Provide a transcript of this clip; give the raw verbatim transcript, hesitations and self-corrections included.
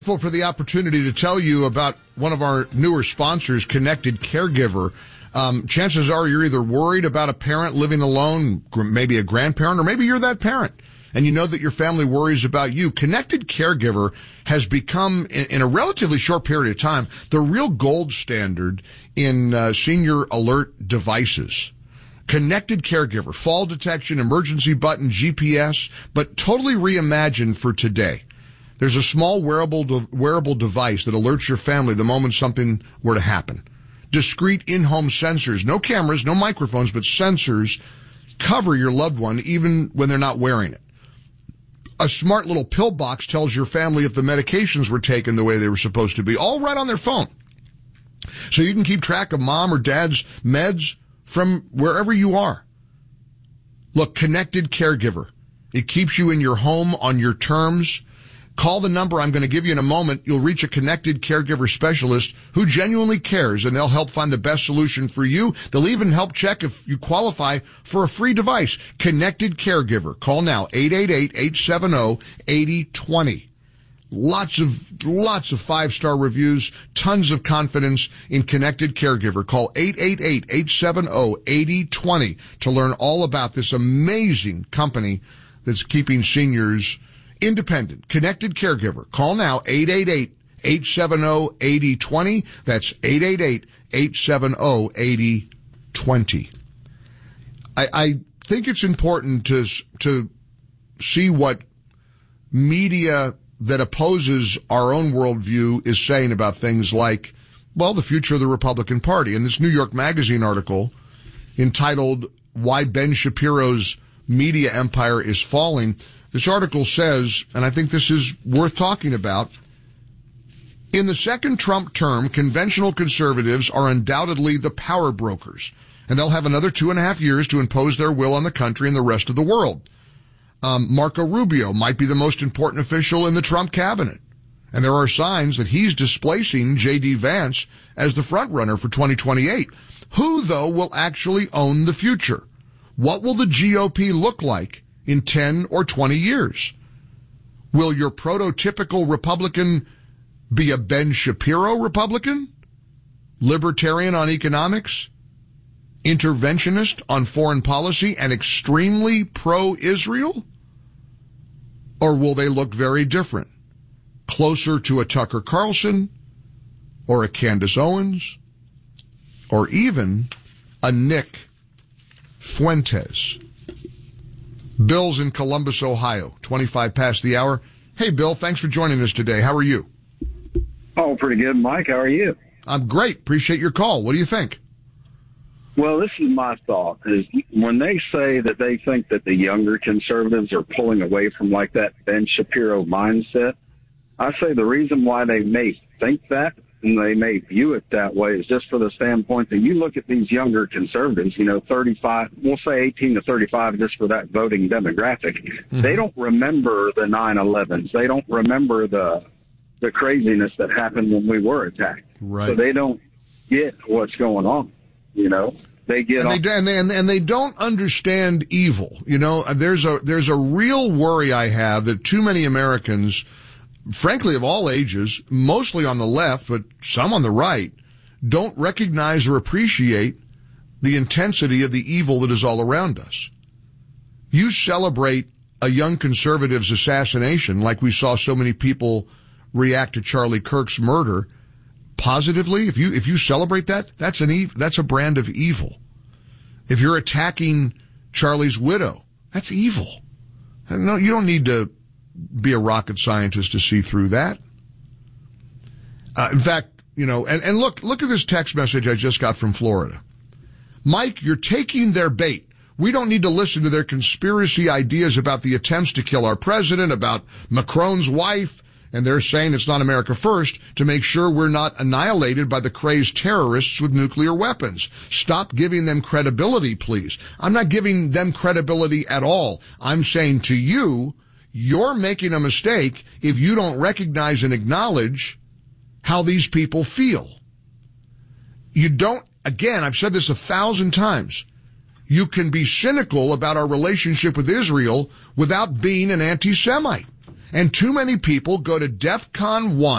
For the opportunity to tell you about one of our newer sponsors, Connected Caregiver. Um, chances are you're either worried about a parent living alone, maybe a grandparent, or maybe you're that parent, and you know that your family worries about you. Connected Caregiver has become, in, in a relatively short period of time, the real gold standard in uh, senior alert devices. Connected Caregiver, fall detection, emergency button, G P S, but totally reimagined for today. There's a small wearable de- wearable device that alerts your family the moment something were to happen. Discrete in-home sensors, no cameras, no microphones, but sensors cover your loved one even when they're not wearing it. A smart little pill box tells your family if the medications were taken the way they were supposed to be, all right on their phone. So you can keep track of mom or dad's meds from wherever you are. Look, Connected Caregiver. It keeps you in your home on your terms. Call the number I'm going to give you in a moment. You'll reach a Connected Caregiver specialist who genuinely cares, and they'll help find the best solution for you. They'll even help check if you qualify for a free device. Connected Caregiver. Call now, eight eight eight, eight seven zero, eight zero two zero. Lots of, lots of five-star reviews, tons of confidence in Connected Caregiver. Call eight eight eight, eight seven zero, eight zero two zero to learn all about this amazing company that's keeping seniors independent. Connected Caregiver. Call now, eight eight eight, eight seven zero, eight zero two zero. That's eight eight eight, eight seven zero, eight zero two zero. I, I think it's important to, to see what media that opposes our own worldview is saying about things like, well, the future of the Republican Party. In this New York Magazine article entitled Why Ben Shapiro's Media Empire is Falling, this article says, and I think this is worth talking about, in the second Trump term, conventional conservatives are undoubtedly the power brokers, and they'll have another two and a half years to impose their will on the country and the rest of the world. Um, Marco Rubio might be the most important official in the Trump cabinet, and there are signs that he's displacing J D Vance as the front runner for twenty twenty-eight. Who, though, will actually own the future? What will the G O P look like in ten or twenty years? Will your prototypical Republican be a Ben Shapiro Republican? Libertarian on economics? Interventionist on foreign policy and extremely pro-Israel? Or will they look very different? Closer to a Tucker Carlson or a Candace Owens or even a Nick Fuentes? Bill's in Columbus, Ohio, twenty-five past the hour. Hey, Bill, thanks for joining us today. How are you? Oh, pretty good, Mike. How are you? I'm great. Appreciate your call. What do you think? Well, this is my thought, is when they say that they think that the younger conservatives are pulling away from like that Ben Shapiro mindset, I say the reason why they may think that and they may view it that way is just for the standpoint that you look at these younger conservatives, you know, thirty-five, we'll say eighteen to thirty-five just for that voting demographic. Mm-hmm. They don't remember the nine elevens. They don't remember the the craziness that happened when we were attacked. Right. So they don't get what's going on, you know. They get and, they, and, they, and they don't understand evil. You know, there's a there's a real worry I have that too many Americans, frankly, of all ages, mostly on the left, but some on the right, don't recognize or appreciate the intensity of the evil that is all around us. You celebrate a young conservative's assassination like we saw so many people react to Charlie Kirk's murder positively. If you if you celebrate that, that's an ev- that's a brand of evil. If you're attacking Charlie's widow, that's evil. No, you don't need to be a rocket scientist to see through that. Uh, in fact, you know, and, and look, look at this text message I just got from Florida. Mike, you're taking their bait. We don't need to listen to their conspiracy ideas about the attempts to kill our president, about Macron's wife, and they're saying it's not America first to make sure we're not annihilated by the crazed terrorists with nuclear weapons. Stop giving them credibility, please. I'm not giving them credibility at all. I'm saying to you, you're making a mistake if you don't recognize and acknowledge how these people feel. You don't, again, I've said this a thousand times, you can be cynical about our relationship with Israel without being an anti-Semite. And too many people go to DEF CON one